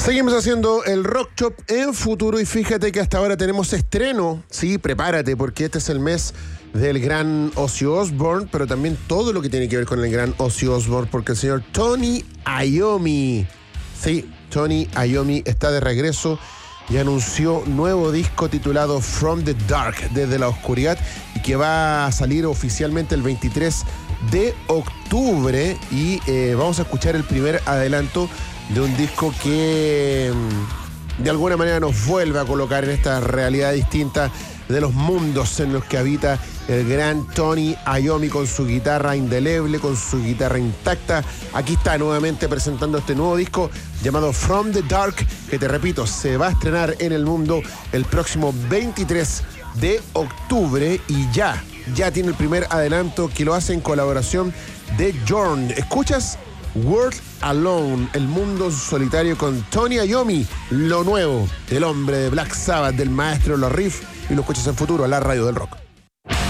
Seguimos haciendo el Rock Shop en Futuro y fíjate que hasta ahora tenemos estreno. Sí, prepárate porque este es el mes del gran Ozzy Osbourne, pero también todo lo que tiene que ver con el gran Ozzy Osbourne, porque el señor Tony Iommi, sí, Tony Iommi está de regreso y anunció nuevo disco titulado From the Dark, desde la oscuridad, y que va a salir oficialmente el 23 de octubre y vamos a escuchar el primer adelanto de un disco que de alguna manera nos vuelve a colocar en esta realidad distinta de los mundos en los que habita el gran Tony Iommi con su guitarra indeleble, con su guitarra intacta. Aquí está nuevamente presentando este nuevo disco llamado From the Dark, que te repito, se va a estrenar en el mundo el próximo 23 de octubre y ya tiene el primer adelanto que lo hace en colaboración de Jorn. ¿Escuchas? World Alone, el mundo solitario con Tony Iommi, lo nuevo, el hombre de Black Sabbath, del maestro de los riffs, y lo escuchas en Futuro, a la radio del rock.